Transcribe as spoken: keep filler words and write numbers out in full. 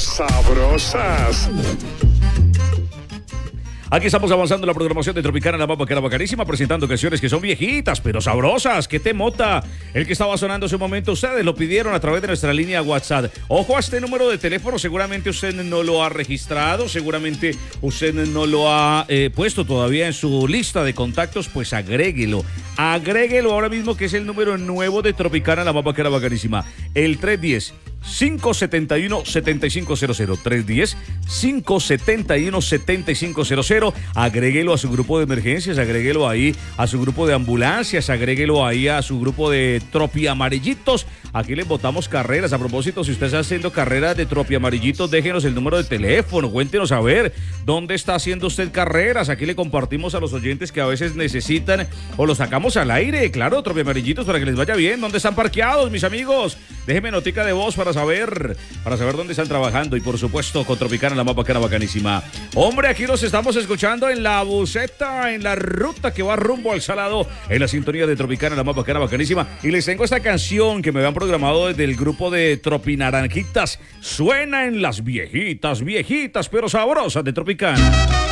sabrosas. Aquí estamos avanzando en la programación de Tropicana, la papa que era bacanísima, presentando canciones que son viejitas, pero sabrosas. ¿Qué te mota? El que estaba sonando hace un momento, ustedes lo pidieron a través de nuestra línea WhatsApp. Ojo a este número de teléfono, seguramente usted no lo ha registrado, seguramente usted no lo ha eh, puesto todavía en su lista de contactos, pues agréguelo. Agréguelo ahora mismo, que es el número nuevo de Tropicana, la papa que era bacanísima. El tres uno cero, cinco siete uno, siete cinco cero cero. tres uno cero, cinco siete uno, siete cinco cero cero. Agréguelo a su grupo de emergencias, agréguelo ahí a su grupo de ambulancias, agréguelo ahí a su grupo de tropiamarillitos. Aquí les botamos carreras. A propósito, si usted está haciendo carreras de tropiamarillitos, déjenos el número de teléfono, cuéntenos a ver dónde está haciendo usted carreras. Aquí le compartimos a los oyentes que a veces necesitan, o los sacamos al aire, claro, tropiamarillitos, para que les vaya bien. ¿Dónde están parqueados, mis amigos? Déjenme notica de voz para saber, para saber dónde están trabajando. Y por supuesto, con Tropicana, la mapa que era bacanísima. Hombre, aquí los estamos escuchando en la buseta, en la ruta que va rumbo al Salado, en la sintonía de Tropicana, la mapa que era bacanísima. Y les tengo esta canción que me habían programado desde el grupo de Tropinaranjitas. Suena en las viejitas, viejitas, pero sabrosas de Tropicana.